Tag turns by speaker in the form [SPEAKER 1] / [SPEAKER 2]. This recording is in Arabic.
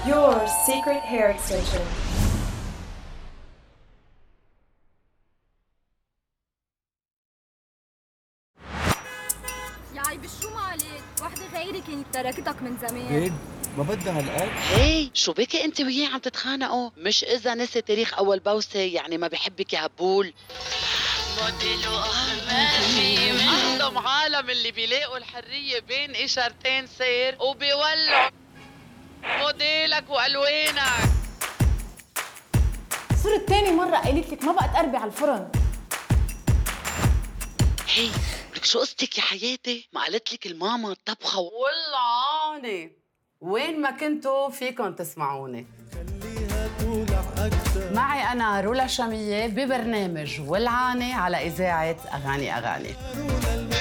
[SPEAKER 1] Your secret hair extension.
[SPEAKER 2] يا عيب شو مالك؟ وحدة غيري كانت تركتك من زمان.
[SPEAKER 3] جد؟ ما بدها هالقد؟
[SPEAKER 4] هي شو بكي انت وياه عم تتخانقوا؟ مش اذا نسي تاريخ اول بوسه يعني ما بحبك يا هبول. موديل واحمامي اهضم عالم اللي بيلاقوا الحريه بين اشارتين سير وبيولعوا موديلك والوانك.
[SPEAKER 5] صرت تاني مرة قايلت لك ما بقى تقربي على الفرن.
[SPEAKER 4] هي لك شو قصتك يا حياتي؟ ما قالت لك الماما الطبخه
[SPEAKER 6] والله وين ما كنتوا فيكن تسمعوني. معي أنا رولا شامية ببرنامج والعاني على إذاعة أغاني.